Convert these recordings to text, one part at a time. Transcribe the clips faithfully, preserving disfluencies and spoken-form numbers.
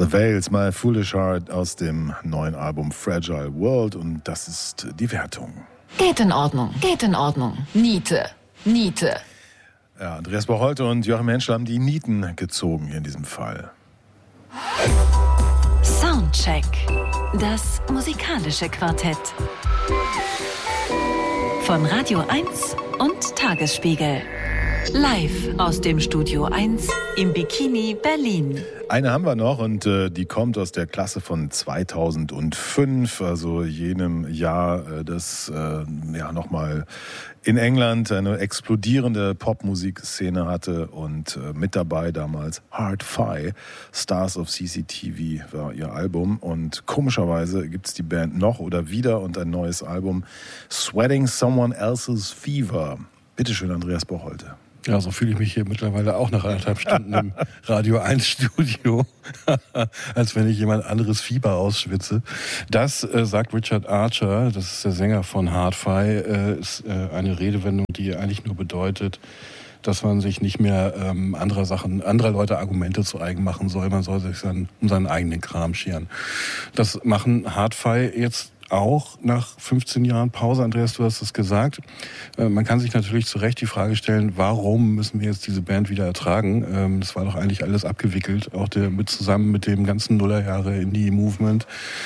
The Veils, My Foolish Heart aus dem neuen Album Fragile World, und das ist die Wertung. Geht in Ordnung, geht in Ordnung. Niete, Niete. Ja, Andreas Bocholte und Joachim Henschel haben die Nieten gezogen hier in diesem Fall. Soundcheck. Das musikalische Quartett. Von Radio eins und Tagesspiegel. Live aus dem Studio eins im Bikini Berlin. Eine haben wir noch, und äh, die kommt aus der Klasse von zweitausendfünf, also jenem Jahr, äh, das äh, ja nochmal in England eine explodierende Popmusikszene hatte, und äh, mit dabei damals Hard-Fi, Stars of C C T V war ihr Album, und komischerweise gibt es die Band noch oder wieder und ein neues Album, Sweating Someone Else's Fever. Bitteschön, Andreas Bocholte. Ja, so fühle ich mich hier mittlerweile auch nach anderthalb Stunden im Radio eins Studio, als wenn ich jemand anderes Fieber ausschwitze. Das, äh, sagt Richard Archer, das ist der Sänger von Hard-Fi, äh, ist äh, eine Redewendung, die eigentlich nur bedeutet, dass man sich nicht mehr ähm, anderer Sachen, anderer Leute Argumente zu eigen machen soll. Man soll sich dann um seinen eigenen Kram scheren. Das machen Hard-Fi jetzt auch nach fünfzehn Jahren Pause. Andreas, du hast es gesagt. Äh, man kann sich natürlich zu Recht die Frage stellen, warum müssen wir jetzt diese Band wieder ertragen? Ähm, das war doch eigentlich alles abgewickelt, auch der, mit, zusammen mit dem ganzen Nullerjahre Indie-Movement.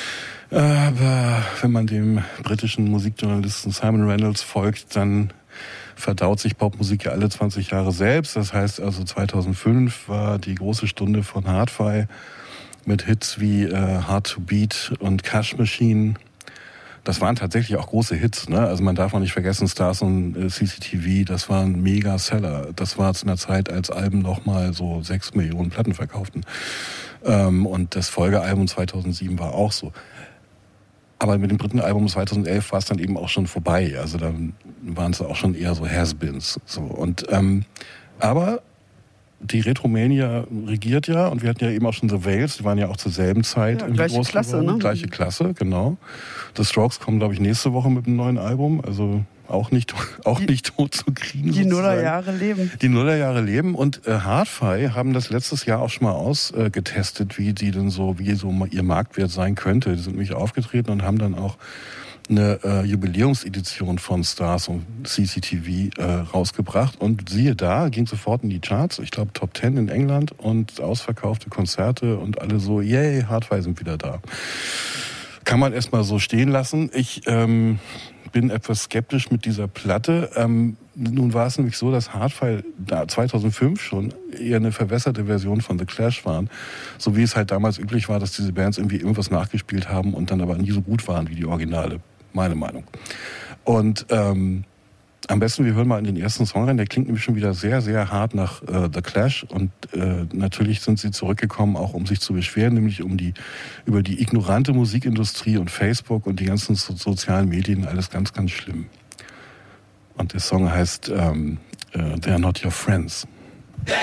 Aber wenn man dem britischen Musikjournalisten Simon Reynolds folgt, dann verdaut sich Popmusik ja alle zwanzig Jahre selbst. Das heißt also zweitausendfünf war die große Stunde von Hard-Fi mit Hits wie äh, Hard to Beat und Cash Machine. Das waren tatsächlich auch große Hits, ne? Also man darf auch nicht vergessen, Stars und äh, C C T V, das waren Mega-Seller. Das war zu einer Zeit, als Alben noch mal so sechs Millionen Platten verkauften. Ähm, und das Folgealbum zweitausendsieben war auch so. Aber mit dem dritten Album zweitausendelf war es dann eben auch schon vorbei. Also dann waren es auch schon eher so Has-Beens. So. Und, ähm, aber die Retromania regiert ja, und wir hatten ja eben auch schon The Veils, die waren ja auch zur selben Zeit ja, irgendwie gleiche groß Klasse, geworden. ne? Gleiche Klasse, genau. The Strokes kommen, glaube ich, nächste Woche mit einem neuen Album, also auch nicht, auch die, nicht tot zu kriegen. Die Nullerjahre leben. Die Nullerjahre leben, und äh, Hard-Fi haben das letztes Jahr auch schon mal ausgetestet, äh, wie die denn so, wie so ihr Marktwert sein könnte. Die sind nämlich aufgetreten und haben dann auch eine äh, Jubiläumsedition von Stars und C C T V äh, rausgebracht, und siehe da, ging sofort in die Charts, ich glaube Top Ten in England, und ausverkaufte Konzerte und alle so, yay, Hard-Fi sind wieder da. Kann man erstmal so stehen lassen. Ich ähm, bin etwas skeptisch mit dieser Platte. Ähm, nun war es nämlich so, dass Hard-Fi da zweitausendfünf schon eher eine verwässerte Version von The Clash waren. So wie es halt damals üblich war, dass diese Bands irgendwie irgendwas nachgespielt haben und dann aber nie so gut waren wie die Originale. Meine Meinung. Und ähm, am besten, wir hören mal in den ersten Song rein. Der klingt nämlich schon wieder sehr, sehr hart nach äh, The Clash. Und äh, natürlich sind sie zurückgekommen, auch um sich zu beschweren, nämlich um die über die ignorante Musikindustrie und Facebook und die ganzen so- sozialen Medien. Alles ganz, ganz schlimm. Und der Song heißt ähm, äh, They're Not Your Friends. They're